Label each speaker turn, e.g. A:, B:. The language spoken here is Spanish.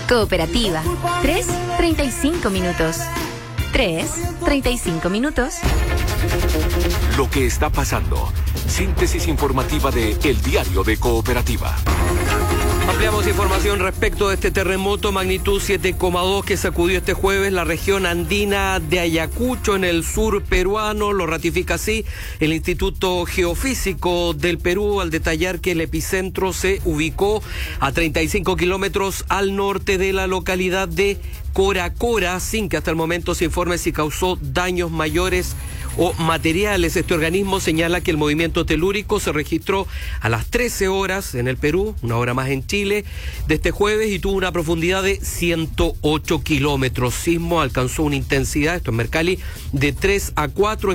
A: Cooperativa. 3:35 minutos. 3:35 minutos.
B: Lo que está pasando. Síntesis informativa de El Diario de Cooperativa.
C: Ampliamos información respecto de este terremoto magnitud 7,2 que sacudió este jueves la región andina de Ayacucho en el sur peruano. Lo ratifica así el Instituto Geofísico del Perú al detallar que el epicentro se ubicó a 35 kilómetros al norte de la localidad de Coracora, sin que hasta el momento se informe si causó daños mayores o materiales. Este organismo señala que el movimiento telúrico se registró a las 13 horas en el Perú, una hora más en Chile, de este jueves y tuvo una profundidad de 108 kilómetros. Sismo alcanzó una intensidad, esto en Mercalli, de 3 a 4.